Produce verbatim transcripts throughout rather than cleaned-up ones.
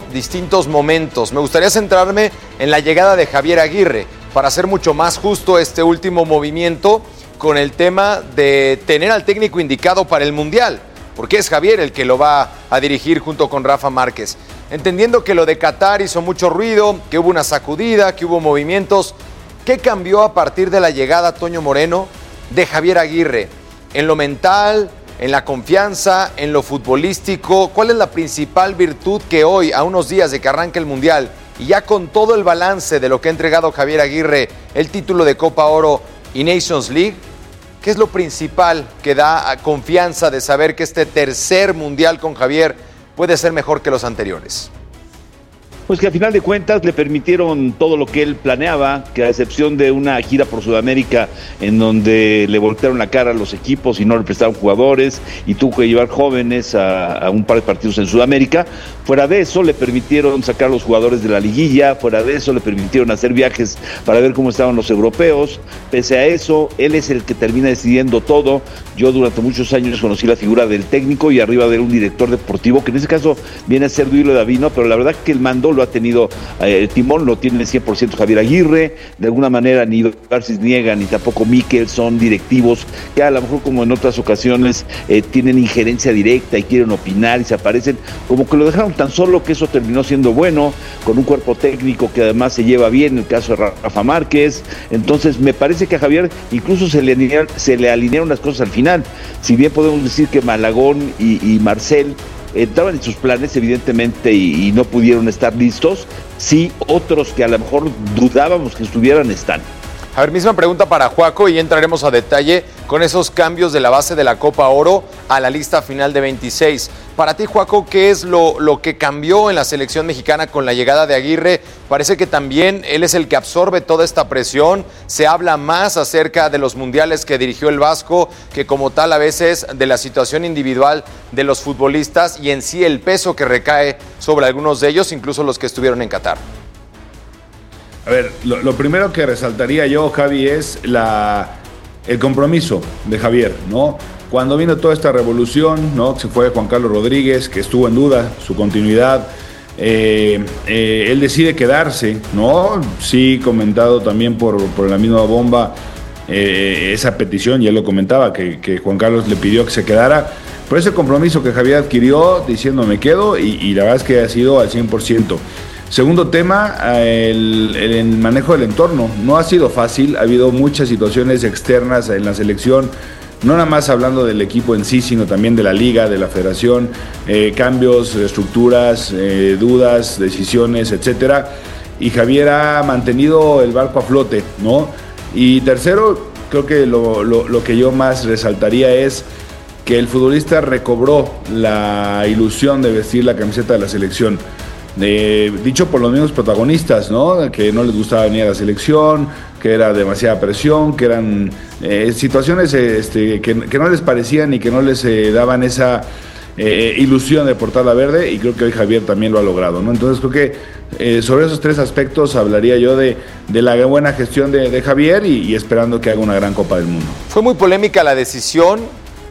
distintos momentos. Me gustaría centrarme en la llegada de Javier Aguirre para hacer mucho más justo este último movimiento con el tema de tener al técnico indicado para el Mundial, porque es Javier el que lo va a dirigir junto con Rafa Márquez. Entendiendo que lo de Qatar hizo mucho ruido, que hubo una sacudida, que hubo movimientos, ¿qué cambió a partir de la llegada, Toño Moreno, de Javier Aguirre? En lo mental, en la confianza, en lo futbolístico, ¿cuál es la principal virtud que hoy, a unos días de que arranque el Mundial, y ya con todo el balance de lo que ha entregado Javier Aguirre, el título de Copa Oro y Nations League, qué es lo principal que da confianza de saber que este tercer Mundial con Javier puede ser mejor que los anteriores? Pues que a final de cuentas le permitieron todo lo que él planeaba, que a excepción de una gira por Sudamérica en donde le voltearon la cara a los equipos y no le prestaron jugadores y tuvo que llevar jóvenes a, a un par de partidos en Sudamérica, fuera de eso le permitieron sacar a los jugadores de la liguilla, fuera de eso le permitieron hacer viajes para ver cómo estaban los europeos. Pese a eso, él es el que termina decidiendo todo. Yo durante muchos años conocí la figura del técnico y arriba de él un director deportivo, que en ese caso viene a ser Duilo Davino, pero la verdad que el mando lo ha tenido, eh, el timón lo tiene el cien por ciento Javier Aguirre. De alguna manera ni Garcís Niega ni tampoco Mikel son directivos que a lo mejor, como en otras ocasiones, eh, tienen injerencia directa y quieren opinar y se aparecen, como que lo dejaron tan solo que eso terminó siendo bueno, con un cuerpo técnico que además se lleva bien, en el caso de Rafa Márquez. Entonces me parece que a Javier incluso se le alinearon, se le alinearon las cosas al final. Si bien podemos decir que Malagón y, y Marcel entraban en sus planes evidentemente y, y no pudieron estar listos, sí otros que a lo mejor dudábamos que estuvieran están. A ver, misma pregunta para Juaco y entraremos a detalle con esos cambios de la base de la Copa Oro a la lista final de veintiséis. Para ti, Juaco, ¿qué es lo, lo que cambió en la selección mexicana con la llegada de Aguirre? Parece que también él es el que absorbe toda esta presión. Se habla más acerca de los mundiales que dirigió el Vasco que como tal a veces de la situación individual de los futbolistas y en sí el peso que recae sobre algunos de ellos, incluso los que estuvieron en Qatar. A ver, lo, lo primero que resaltaría yo, Javi, es la, el compromiso de Javier, ¿no? Cuando vino toda esta revolución, ¿no? Se fue Juan Carlos Rodríguez, que estuvo en duda su continuidad. Eh, eh, él decide quedarse, ¿no? Sí, comentado también por, por la misma bomba eh, esa petición, ya lo comentaba, que, que Juan Carlos le pidió que se quedara. Pero ese compromiso que Javier adquirió diciendo me quedo y, y la verdad es que ha sido al cien por ciento. Segundo tema, el, el, el manejo del entorno. No ha sido fácil, ha habido muchas situaciones externas en la selección, no nada más hablando del equipo en sí, sino también de la liga, de la federación, eh, cambios, estructuras, eh, dudas, decisiones, etcétera. Y Javier ha mantenido el barco a flote, ¿no? Y tercero, creo que lo, lo, lo que yo más resaltaría es que el futbolista recobró la ilusión de vestir la camiseta de la selección. Eh, dicho por los mismos protagonistas, ¿no? Que no les gustaba venir a la selección, que era demasiada presión, que eran eh, situaciones este, que, que no les parecían y que no les eh, daban esa eh, ilusión de portar la verde, y creo que hoy Javier también lo ha logrado, ¿no? Entonces creo que eh, sobre esos tres aspectos hablaría yo de, de la buena gestión de, de Javier y, y esperando que haga una gran Copa del Mundo. Fue muy polémica la decisión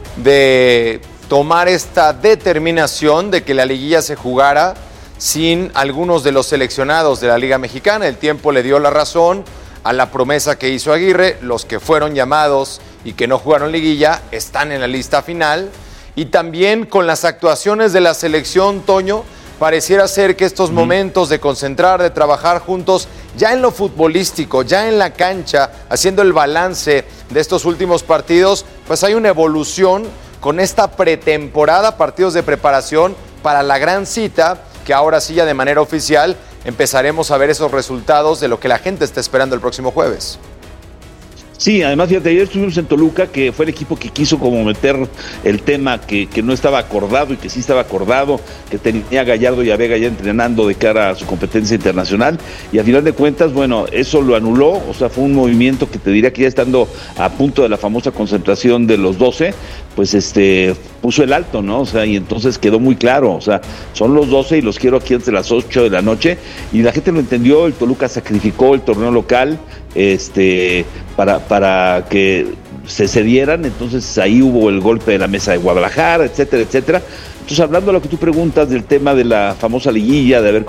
de tomar esta determinación de que la liguilla se jugara sin algunos de los seleccionados de la Liga Mexicana. El tiempo le dio la razón a la promesa que hizo Aguirre. Los que fueron llamados y que no jugaron liguilla están en la lista final. Y también con las actuaciones de la selección, Toño, pareciera ser que estos momentos de concentrar, de trabajar juntos, ya en lo futbolístico, ya en la cancha, haciendo el balance de estos últimos partidos, pues hay una evolución con esta pretemporada, partidos de preparación para la gran cita, que ahora sí ya de manera oficial empezaremos a ver esos resultados de lo que la gente está esperando el próximo jueves. Sí, además, fíjate, ayer estuvimos en Toluca, que fue el equipo que quiso como meter el tema que, que no estaba acordado y que sí estaba acordado, que tenía a Gallardo y a Vega ya entrenando de cara a su competencia internacional, y a final de cuentas, bueno, eso lo anuló. O sea, fue un movimiento que te diría que ya estando a punto de la famosa concentración de los doce, pues este puso el alto, ¿no? O sea, y entonces quedó muy claro, o sea, son los doce y los quiero aquí entre las ocho de la noche, y la gente lo entendió. El Toluca sacrificó el torneo local este para, para que se cedieran, entonces ahí hubo el golpe de la mesa de Guadalajara, etcétera, etcétera. Entonces, hablando de lo que tú preguntas del tema de la famosa liguilla, de haber